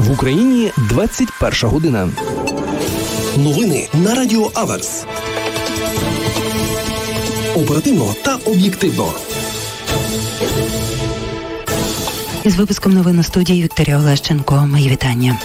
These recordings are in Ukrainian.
В Україні 21 година. Новини на Радіо Аверс. Оперативно та об'єктивно. Із випуском новин у студії Вікторія Олещенко. Мої вітання.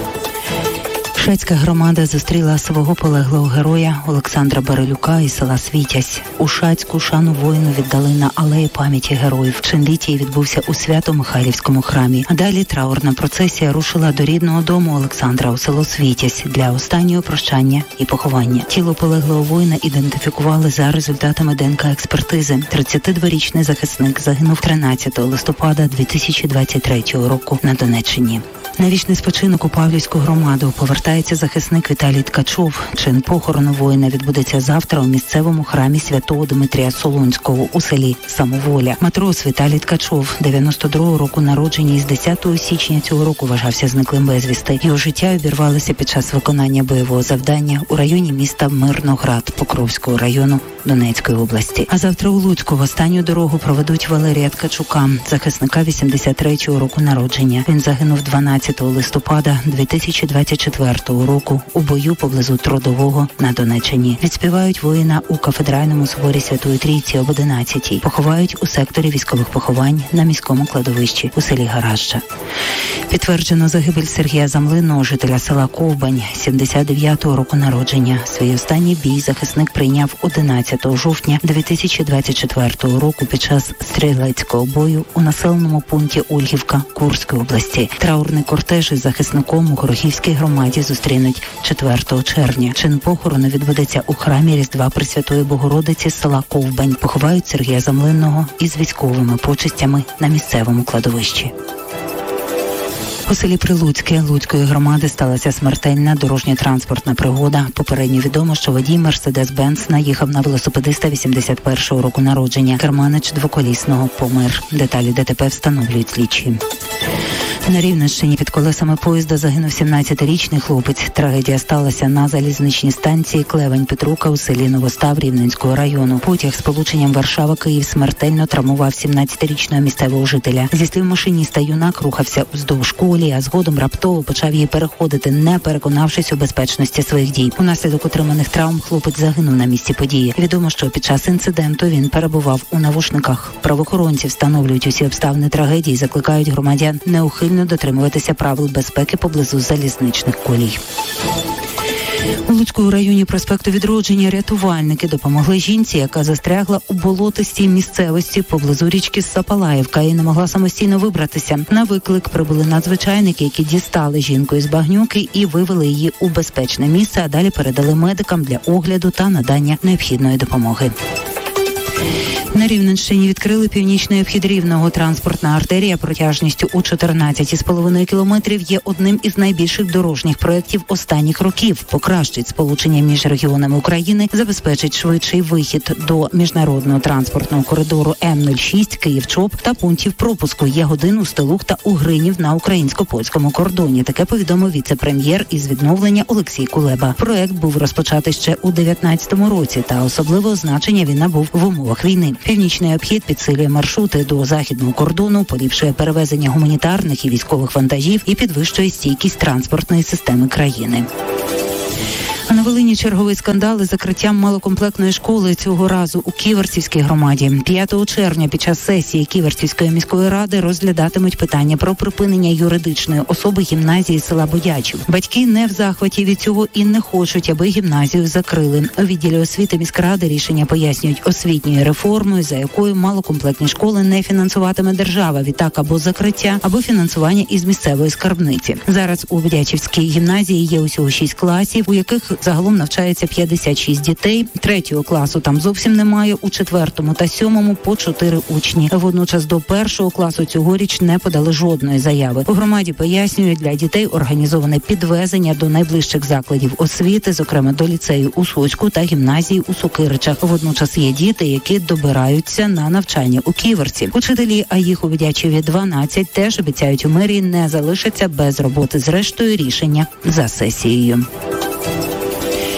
Шацька громада зустріла свого полеглого героя Олександра Барилюка із села Світязь. У Шацьку шану воїну віддали на алеї пам'яті героїв. Чин літії відбувся у Свято-Михайлівському храмі. Далі траурна процесія рушила до рідного дому Олександра у село Світязь для останнього прощання і поховання. Тіло полеглого воїна ідентифікували за результатами ДНК-експертизи. 32-річний захисник загинув 13 листопада 2023 року на Донеччині. На вічний спочинок у Павлівську громаду повертається захисник Віталій Ткачов. Чин похорону воїна відбудеться завтра у місцевому храмі Святого Дмитрія Солонського у селі Самоволя. Матрос Віталій Ткачов, 92-го року народження, із 10 січня цього року вважався зниклим безвісти. Його життя обірвалося під час виконання бойового завдання у районі міста Мирноград Покровського району Донецької області. А завтра у Луцьку в останню дорогу проведуть Валерія Ткачука, захисника 83-го року народження. Він загинув 12 листопада 2024 року у бою поблизу Трудового на Донеччині. Відспівають воїна у кафедральному соборі Святої Трійці об 11-й. Поховають у секторі військових поховань на міському кладовищі у селі Гаражча. Підтверджено загибель Сергія Замлинного, жителя села Ковбань, 79-го року народження. Свій останній бій захисник прийняв 11 жовтня 2024 року під час стрілецького бою у населеному пункті Ольгівка Курської області. Траурний кортеж із захисником у Горохівській громаді зустрінуть 4 червня. Чин похорону відбудеться у храмі Різдва Пресвятої Богородиці села Ковбань. Поховають Сергія Замлинного із військовими почестями на місцевому кладовищі. У селі Прилуцьке Луцької громади сталася смертельна дорожньо-транспортна пригода. Попередньо відомо, що водій Мерседес-Бенц наїхав на велосипедиста 81-го року народження. Керманич двоколісного помер. Деталі ДТП встановлюють слідчі. На Рівненщині під колесами поїзда загинув 17-річний хлопець. Трагедія сталася на залізничній станції Клевень-Петрука у селі Новостав Рівненського району. Потяг з полученням Варшава-Київ смертельно травмував 17-річного місцевого жителя. Зі слів машиніста, юнак рухався уздовж колії, а згодом раптово почав її переходити, не переконавшись у безпечності своїх дій. Унаслідок отриманих травм хлопець загинув на місці події. Відомо, що під час інциденту він перебував у навушниках. Правоохоронці встановлюють усі обставини трагедії, закликають громадян неухильно дотримуватися правил безпеки поблизу залізничних колій. У Луцькому районі проспекту Відродження рятувальники допомогли жінці, яка застрягла у болотистій місцевості поблизу річки Сапалаївка і не могла самостійно вибратися. На виклик прибули надзвичайники, які дістали жінку із багнюки і вивели її у безпечне місце, а далі передали медикам для огляду та надання необхідної допомоги. На Рівненщині відкрили північний обхід Рівного. Транспортна артерія протяжністю у 14,5 кілометрів є одним із найбільших дорожніх проєктів останніх років. Покращить сполучення між регіонами України, забезпечить швидший вихід до міжнародного транспортного коридору М-06 Київ-Чоп та пунктів пропуску Ягодин, Устилух та Угринів на українсько-польському кордоні. Таке повідомив віце-прем'єр із відновлення Олексій Кулеба. Проєкт був розпочатий ще у 2019 році, та особливого значення він набув в умовах війни. Північний обхід підсилює маршрути до західного кордону, поліпшує перевезення гуманітарних і військових вантажів і підвищує стійкість транспортної системи країни. А на Волині черговий скандал із закриттям малокомплектної школи, цього разу у Ківерцівській громаді. 5 червня під час сесії Ківерцівської міської ради розглядатимуть питання про припинення юридичної особи гімназії села Бодячів. Батьки не в захваті від цього і не хочуть, аби гімназію закрили. У відділі освіти міськради рішення пояснюють освітньою реформою, за якою малокомплектні школи не фінансуватиме держава. Відтак або закриття, або фінансування із місцевої скарбниці. Зараз у Бодячівській гімназії є усього 6 класів, у яких загалом навчається 56 дітей. 3-го класу там зовсім немає, у 4-му та 7-му по 4 учні. Водночас до 1-го класу цьогоріч не подали жодної заяви. У громаді пояснюють, для дітей організоване підвезення до найближчих закладів освіти, зокрема до ліцею у Суцьку та гімназії у Сокиричах. Водночас є діти, які добираються на навчання у Ківерці. Учителі, а їх у Бодячеві 12, теж обіцяють у мерії не залишаться без роботи. Зрештою, рішення за сесією.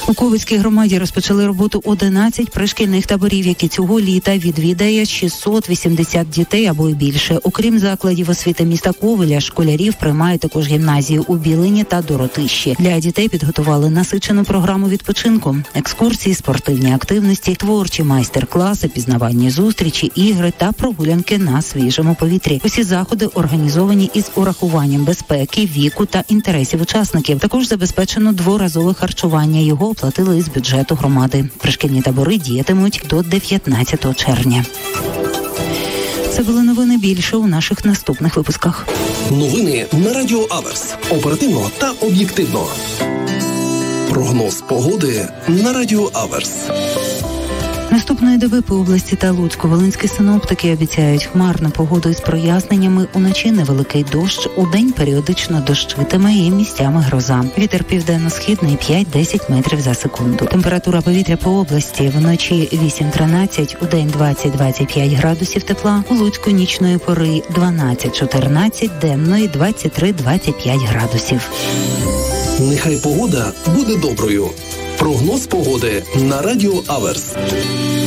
У Ковицькій громаді розпочали роботу 11 пришкільних таборів, які цього літа відвідає 680 дітей або й більше. Окрім закладів освіти міста Ковеля, школярів приймають також гімназії у Білині та Доротищі. Для дітей підготували насичену програму відпочинку, екскурсії, спортивні активності, творчі майстер-класи, пізнавальні зустрічі, ігри та прогулянки на свіжому повітрі. Усі заходи організовані із урахуванням безпеки, віку та інтересів учасників. Також забезпечено дворазове харчування. Його оплатили із бюджету громади. Пришкільні табори діятимуть до 19 червня. Це були новини. Більше у наших наступних випусках. Новини на Радіо Аверс. Оперативно та об'єктивно. Прогноз погоди на Радіо Аверс. Наступної доби по області та Луцьку волинські синоптики обіцяють хмарну погоду із проясненнями. Уночі невеликий дощ, удень періодично дощитиме і місцями гроза. Вітер південно-східний 5-10 метрів за секунду. Температура повітря по області вночі 8-13, удень 20-25 градусів тепла. У Луцьку нічної пори 12-14, денної 23-25 градусів. Нехай погода буде доброю. Прогноз погоди на Радіо Аверс.